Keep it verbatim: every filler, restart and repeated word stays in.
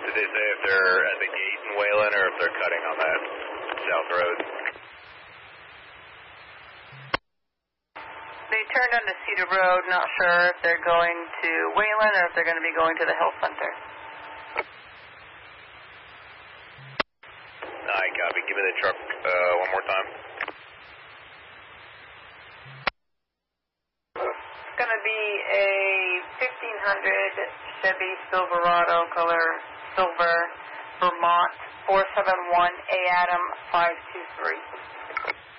Did they say if they're at the gate in Wayland or if they're cutting on that south road? They turned onto Cedar Road, not sure if they're going to Wayland or if they're going to be going to the Health Center. I copy. Give me the truck uh, one more time. It's going to be a fifteen hundred Chevy Silverado color silver Vermont four seven one A Adam five two three.